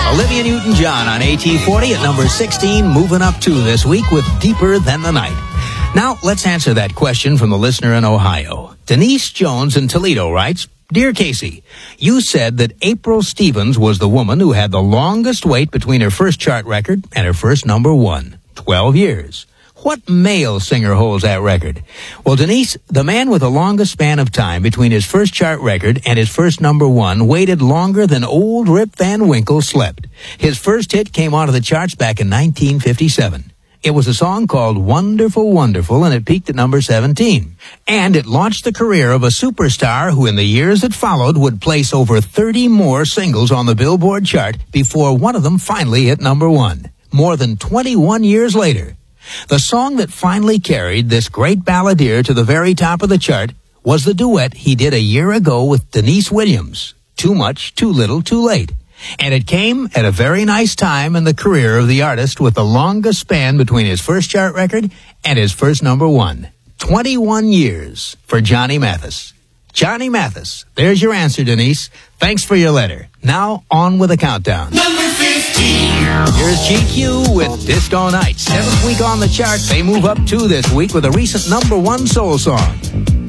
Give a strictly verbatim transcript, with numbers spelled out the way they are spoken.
Olivia Newton-John on A T forty at number sixteen, moving up two this week with Deeper Than the Night. Now, let's answer that question from the listener in Ohio. Denise Jones in Toledo writes, Dear Casey, you said that April Stevens was the woman who had the longest wait between her first chart record and her first number one, twelve years. What male singer holds that record? Well, Denise, the man with the longest span of time between his first chart record and his first number one waited longer than old Rip Van Winkle slept. His first hit came onto the charts back in nineteen fifty-seven. It was a song called Wonderful, Wonderful, and it peaked at number seventeen. And it launched the career of a superstar who in the years that followed would place over thirty more singles on the Billboard chart before one of them finally hit number one. More than twenty-one years later. The song that finally carried this great balladeer to the very top of the chart was the duet he did a year ago with Denise Williams, Too Much, Too Little, Too Late. And it came at a very nice time in the career of the artist with the longest span between his first chart record and his first number one. twenty-one years for Johnny Mathis. Johnny Mathis, there's your answer, Denise. Thanks for your letter. Now, on with the countdown. Number fifteen. Here's G Q with Disco Nights. Seventh week on the chart. They move up two this week with a recent number one soul song.